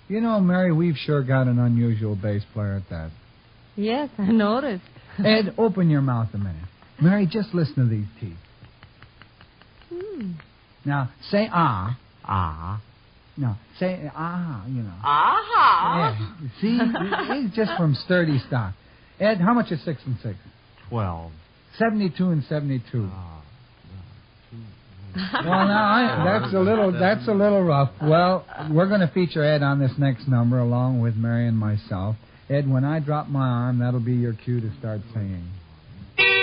You know, Mary, we've sure got an unusual bass player at that. Yes, I noticed. Ed, open your mouth a minute. Mary, just listen to these teeth. Now, say ah. Ah. No, say ah, you know. Aha. Yeah. See, he's just from sturdy stock. Ed, how much is 6 and 6? 12. 72 and 72. Ah. Well, now, that's a little rough. Well, we're going to feature Ed on this next number along with Mary and myself. Ed, when I drop my arm, that'll be your cue to start singing.